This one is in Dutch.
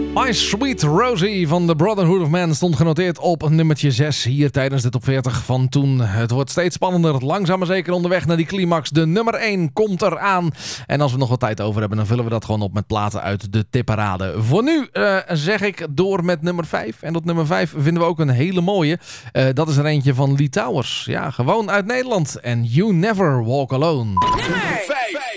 My Sweet Rosie van The Brotherhood of Man stond genoteerd op nummertje 6 hier tijdens de top 40 van toen. Het wordt steeds spannender, langzaam maar zeker onderweg naar die climax. De nummer 1 komt eraan. En als we nog wat tijd over hebben, dan vullen we dat gewoon op met platen uit de tipparade. Voor nu zeg ik door met nummer 5. En op nummer 5 vinden we ook een hele mooie. Dat is er eentje van Lee Towers. Ja, gewoon uit Nederland. En You Never Walk Alone. Nummer 5.